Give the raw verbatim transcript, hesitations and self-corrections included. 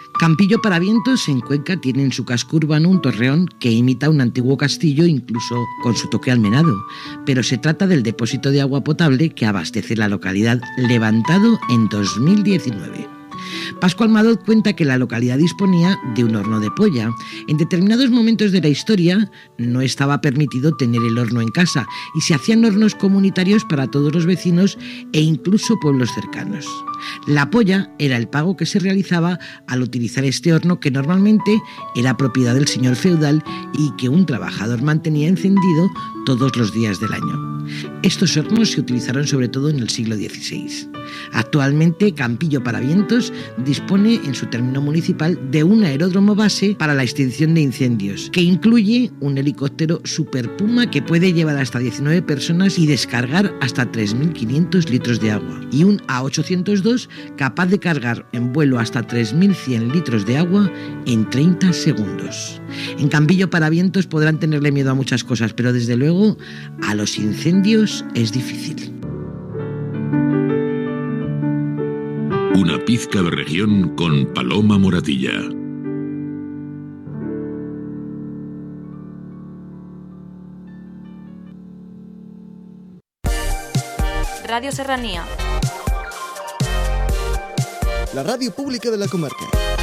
Campillo Paravientos en Cuenca tiene en su casco urbano un torreón que imita un antiguo castillo, incluso con su toque almenado, pero se trata del depósito de agua potable que abastece la localidad, levantado en dos mil diecinueve. Pascual Madot cuenta que la localidad disponía de un horno de polla. En determinados momentos de la historia no estaba permitido tener el horno en casa y se hacían hornos comunitarios para todos los vecinos e incluso pueblos cercanos. La polla era el pago que se realizaba al utilizar este horno, que normalmente era propiedad del señor feudal y que un trabajador mantenía encendido todos los días del año. Estos hornos se utilizaron sobre todo en el siglo dieciséis. Actualmente, Campillo Paravientos dispone en su término municipal de un aeródromo base para la extinción de incendios, que incluye un helicóptero Super Puma que puede llevar hasta diecinueve personas y descargar hasta tres mil quinientos litros de agua, y un A ochocientos dos capaz de cargar en vuelo hasta tres mil cien litros de agua en treinta segundos. En Campillo Paravientos podrán tenerle miedo a muchas cosas, pero desde luego a los incendios es difícil. Una pizca de región con Paloma Moratilla. Radio Serranía. La radio pública de la comarca.